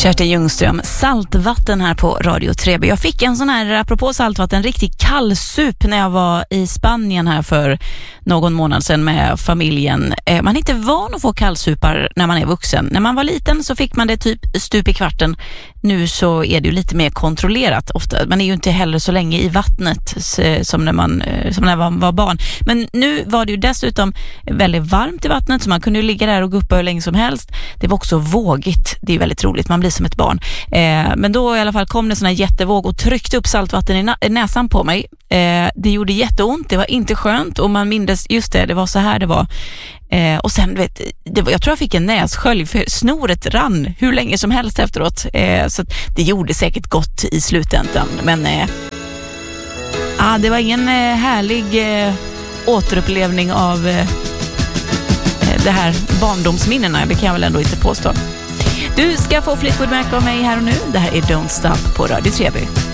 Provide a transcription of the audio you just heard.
Kerstin Ljungström, saltvatten här på Radio Treby. Jag fick en sån här, apropå saltvatten, riktig kallsup när jag var i Spanien här för någon månad sedan med familjen. Man är inte van att få kallsupar när man är vuxen. När man var liten så fick man det typ stup i kvarten. Nu så är det ju lite mer kontrollerat ofta. Man är ju inte heller så länge i vattnet som när man var barn. Men nu var det ju dessutom väldigt varmt i vattnet så man kunde ju ligga där och guppa hur länge som helst. Det var också vågigt. Det är väldigt roligt. Man blir som ett barn. Men då i alla fall kom det sån här jättevåg och tryckte upp saltvatten i näsan på mig. Det gjorde jätteont. Det var inte skönt och man mindes, just det var så här det var. Och sen jag tror jag fick en nässkölj för snoret rann hur länge som helst efteråt. Så det gjorde säkert gott i slutändan. Men det var ingen härlig återupplevning av det här barndomsminnena. Det kan jag väl ändå inte påstå. Du ska få Fleetwood Mac av mig här och nu. Det här är Don't Stop på Radio Treby.